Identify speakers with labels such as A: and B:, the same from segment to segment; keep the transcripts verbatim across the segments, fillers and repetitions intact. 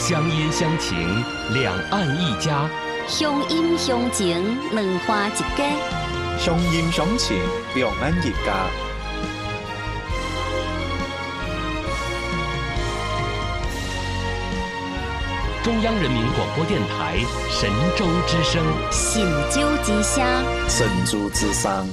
A: 乡音乡情，两岸一家；
B: 乡音乡情，两花一家；
C: 乡音乡情，两岸一家。
A: 中央人民广播电台神州之声，
B: 神州之声，
C: 神州之声。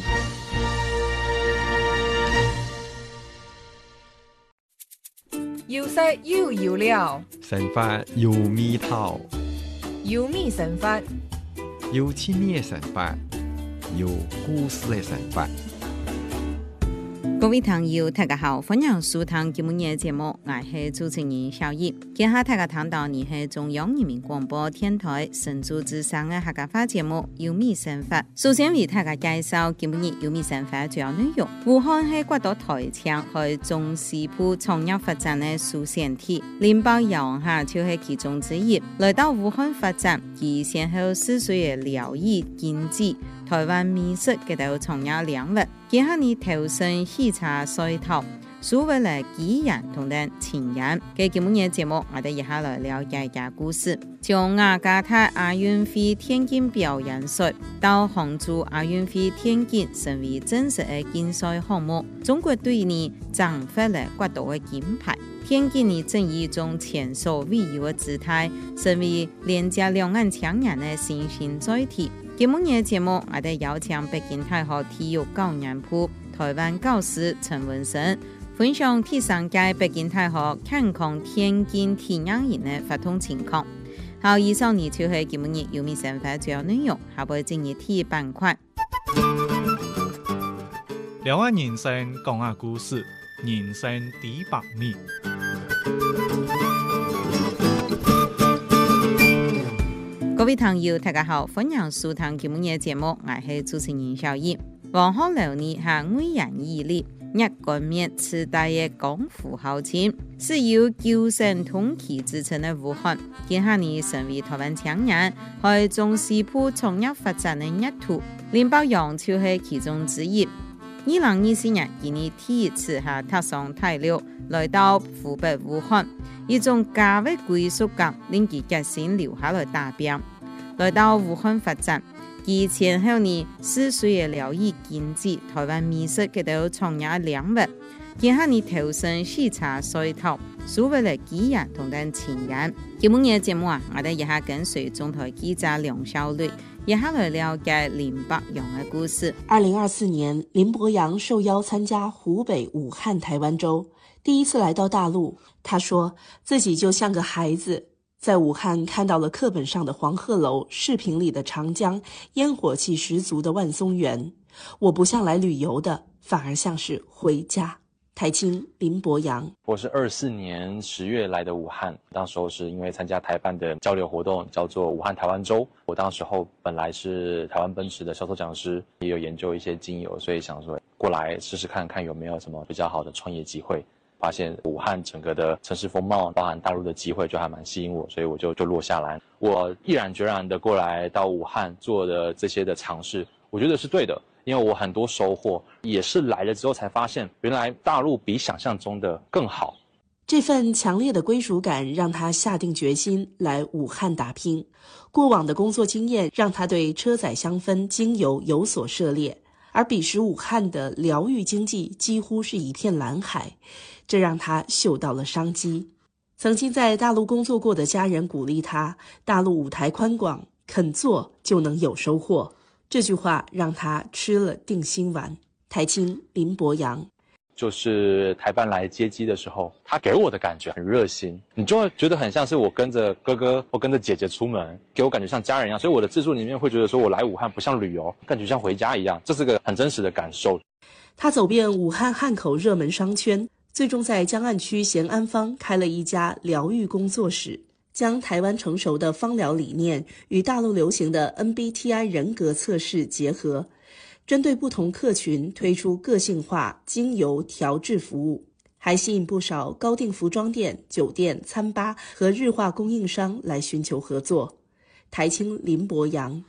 D: 有色又有料，
E: 神法有味道，
D: 有味神法，
E: 有趣味的神法，有故事的神法。
F: 各位朋友大家好，欢迎收聽今日節目，我係主持人小葉。今下大家聽到你係中央人民廣播電台神州之聲嘅客家話節目有味神法。首先為大家介紹今日有味神法主要內容。武漢係國道台廠去中西部創業發展嘅首選地，林伯陽下就係其中之一。來到武漢發展，其先後四歲嘅療癒經濟、台灣美食嘅都創業領域。今下你投身喜茶水頭，所謂嘅幾人同人情人嘅今日節目，我哋一下來了解一下故事。從雅加達亞運會田徑表演賽到杭州亞運會田徑成為正式嘅競賽項目，中國隊呢爭獲了國度嘅金牌。田徑呢正以一種前所未有嘅姿態，成為連接兩岸強人嘅新興載體。今日嘅節目，我哋邀請北京大學體育教研部台灣教師陳文生分享第三屆北京大學健康田徑體驗營嘅活動情況。好，以上呢就係今日有味神法主要內容，下部進入第一板塊。
G: 兩岸人生講下故事，人生第一百米。
F: 各位朋友大家好，歡迎收聽今日嘅節目，我係主持人小葉。黃鶴樓呢係巍然屹立、日幹面次大嘅功夫豪情，是由九省通衢之稱嘅武漢，今下呢成為台灣強人去中西部創業發展嘅一途，林伯陽就係其中之一。二零二四年，今年第一次係踏上大陸，來到湖北武漢，一種家嘅歸屬感令其決心留下來打拼。來到武漢發展，其前後呢四歲嘅療癒經濟、台灣美食嘅都創業領域，今下呢投身喜茶水頭，所謂嘅幾人同人情人。今日嘅節目啊，我哋一下跟隨中台記者梁小蕾，一下來了解林伯陽嘅故事。
H: 二零二四年，林伯陽受邀參加湖北武漢台灣週，第一次來到大陸。他說自己就像個孩子，在武漢看到了課本上的黃鶴樓，視頻裡的長江，煙火氣十足的萬松園。我不像來旅遊的，反而像是回家。台青林伯陽，
I: 我是二四年十月來的武漢，當時候是因為參加台辦的交流活動，叫做武漢台灣週。我當時候本來是台灣奔馳的銷售講師，也有研究一些精油，所以想說過來試試看看有沒有什麼比較好的創業機會。發現武漢整個的城市風貌，包含大陸的機會，就還蠻吸引我，所以我就就落下來。我毅然決然的過來到武漢做的這些的嘗試，我覺得是對的，因為我很多收穫，也是來了之後才發現，原來大陸比想象中的更好。
H: 這份強烈的歸屬感讓他下定決心來武漢打拼。過往的工作經驗讓他對車載香氛精油有所涉獵，而彼時武漢的療癒經濟幾乎是一片藍海，這讓他嗅到了商機。曾經在大陸工作過的家人鼓勵他，大陸舞台寬廣，肯做就能有收穫。這句話讓他吃了定心丸。台青林伯陽，
I: 就是台辦來接機的時候，他給我的感覺很熱心，你就會覺得很像是我跟着哥哥或跟着姐姐出門，給我感覺像家人一樣，所以我的自述裡面會覺得說我來武漢不像旅遊，感覺像回家一樣，這是個很真實的感受。
H: 他走遍武漢漢口熱門商圈，最終在江岸區賢安坊開了一家療癒工作室，將台灣成熟的芳療理念與大陸流行的 M B T I 人格測試結合，針對不同客群推出個性化精油調製服務，還吸引不少高定服裝店、酒店、餐吧和日化供應商來尋求合作。台青林伯陽，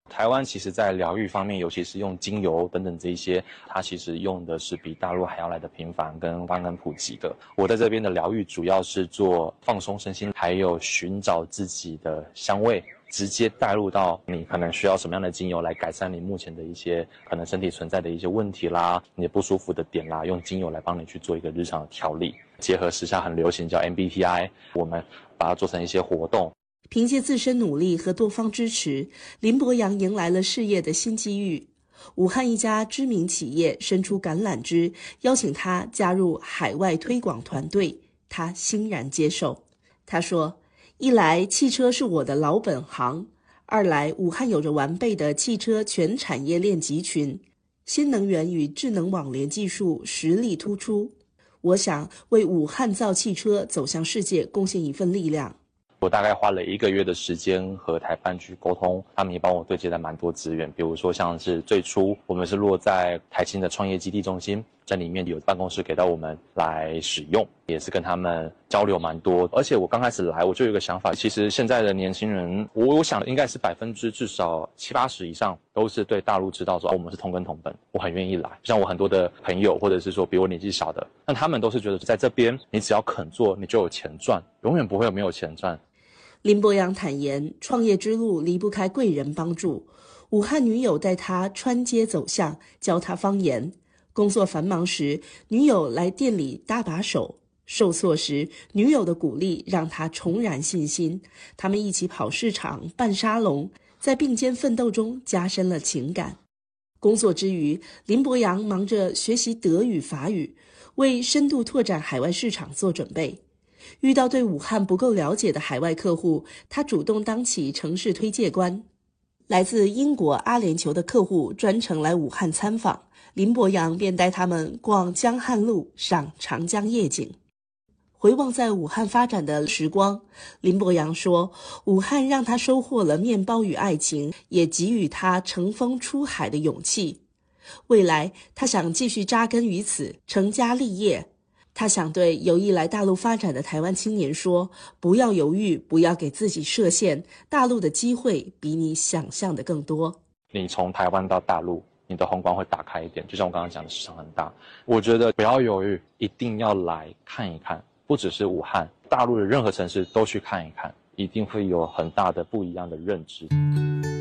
I: 台湾其实在疗愈方面，尤其是用精油等等这一些，它其实用的是比大陆还要来的频繁跟刚刚普及的。我在这边的疗愈主要是做放松身心，还有寻找自己的香味，直接带入到你可能需要什么样的精油来改善你目前的一些可能身体存在的一些问题啦，你不舒服的点啦，用精油来帮你去做一个日常的调理。结合时下很流行叫 M B T I， 我们把它做成一些活动。
H: 凭借自身努力和多方支持，林伯阳迎来了事业的新机遇。武汉一家知名企业伸出橄榄枝，邀请他加入海外推广团队，他欣然接受。他说，一来汽车是我的老本行，二来武汉有着完备的汽车全产业链集群，新能源与智能网联技术实力突出，我想为武汉造汽车走向世界贡献一份力量。
I: 我大概花了一个月的时间和台办去沟通，他们也帮我对接了蛮多资源，比如说像是最初我们是落在台新的创业基地中心，在里面有办公室给到我们来使用，也是跟他们交流蛮多。而且我刚开始来我就有一个想法，其实现在的年轻人，我我想应该是百分之至少七八十以上都是对大陆知道说、哦、我们是同根同本，我很愿意来。像我很多的朋友或者是说比我年纪小的，那他们都是觉得在这边你只要肯做你就有钱赚，永远不会有没有钱赚。
H: 林伯阳坦言，创业之路离不开贵人帮助。武汉女友带他穿街走巷，教他方言。工作繁忙时，女友来店里搭把手；受挫时，女友的鼓励让他重燃信心。他们一起跑市场、办沙龙，在并肩奋斗中加深了情感。工作之余，林伯阳忙着学习德语、法语，为深度拓展海外市场做准备。遇到对武汉不够了解的海外客户，他主动当起城市推介官。来自英国阿联酋的客户专程来武汉参访，林伯阳便带他们逛江汉路，赏长江夜景。回望在武汉发展的时光，林伯阳说，武汉让他收获了面包与爱情，也给予他乘风出海的勇气。未来他想继续扎根于此，成家立业。他想对有意来大陆发展的台湾青年说，不要犹豫，不要给自己设限，大陆的机会比你想象的更多。
I: 你从台湾到大陆，你的宏观会打开一点，就像我刚刚讲的，市场很大。我觉得不要犹豫，一定要来看一看，不只是武汉，大陆的任何城市都去看一看，一定会有很大的不一样的认知。